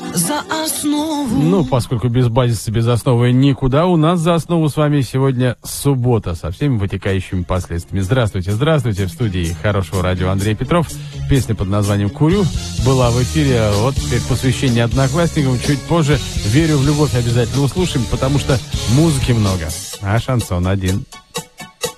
за основу. Ну, поскольку без базиса, без основы никуда, у нас за основу с вами сегодня суббота со всеми вытекающими последствиями. Здравствуйте, здравствуйте, в студии Хорошего радио Андрей Петров. Песня под названием «Курю» была в эфире. Вот теперь посвящение одноклассникам. Чуть позже «Верю в любовь» обязательно услышим, потому что музыки много, а шансон один.